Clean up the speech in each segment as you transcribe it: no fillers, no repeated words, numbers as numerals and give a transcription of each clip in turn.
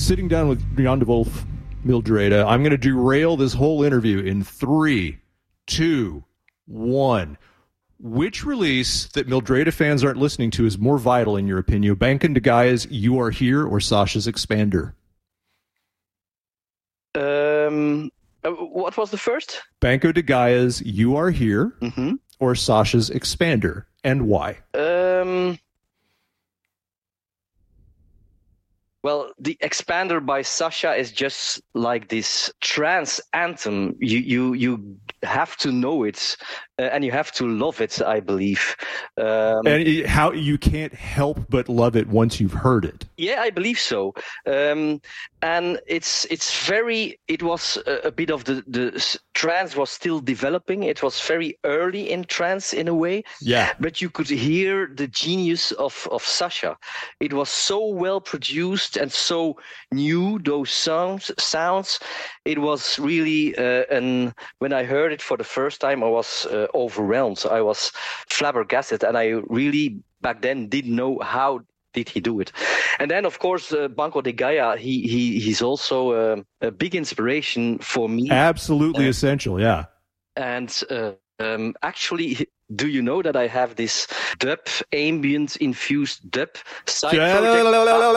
sitting down with Jan de Wolf Mildreda. I'm going to derail this whole interview in 3, 2, 1. Which release that Mildreda fans aren't listening to is more vital, in your opinion? Banco de Gaia's You Are Here or Sasha's Expander? What was the first? Banco de Gaia's You Are Here or Sasha's Expander, and why? Well, the Expander by Sasha is just like this trance anthem. You have to know it, and you have to love it, I believe. And how you can't help but love it once you've heard it. Yeah, I believe so. And it was a bit of the trance was still developing. It was very early in trance in a way. Yeah. But you could hear the genius of Sasha. It was so well produced and so new, those sounds. It was really, and when I heard it for the first time, I was overwhelmed. I was flabbergasted, and I really back then didn't know how did he do it. And then, of course, Banco de Gaia, he's also a big inspiration for me. Absolutely essential, yeah. And actually, do you know that I have this dub, ambient infused dub side project?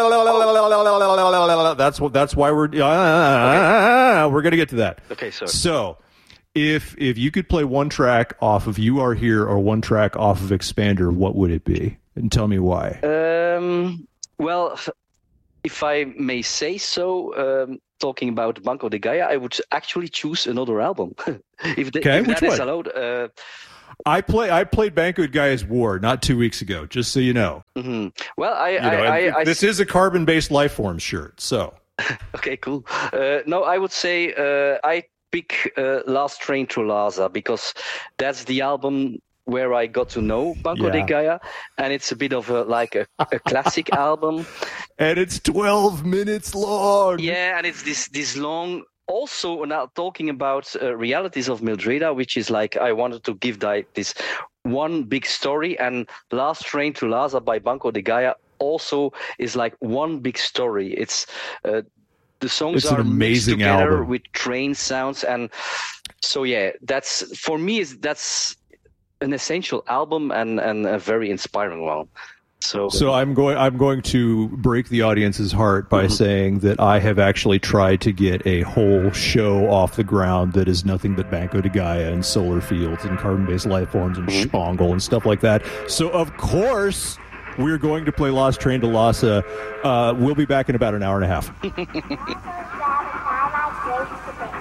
That's why we're going to get to that. Okay, sorry. So, if you could play one track off of You Are Here or one track off of Expander, what would it be? And tell me why. Well, if I may say so, talking about Banco de Gaia, I would actually choose another album. if that is allowed. I played Banco de Gaia's War not 2 weeks ago, just so you know. Mm-hmm. Well, this is a carbon-based Lifeforms shirt, so. Okay, cool. No, I would say I pick Last Train to Lhasa, because that's the album where I got to know Banco de Gaia, and it's a bit of a classic album. And it's 12 minutes long. Yeah, and it's this long. Also, now talking about realities of Mildreda, which is like I wanted to give this one big story, and Last Train to Lhasa by Banco de Gaia also is like one big story. It's the songs are an amazing mixed together album with train sounds, and so that's for me that's an essential album and a very inspiring one. So I'm going to break the audience's heart by saying that I have actually tried to get a whole show off the ground that is nothing but Banco de Gaia and solar fields and carbon-based Lifeforms and Spangle and stuff like that. So of course we're going to play Last Train to Lhasa. We'll be back in about an hour and a half.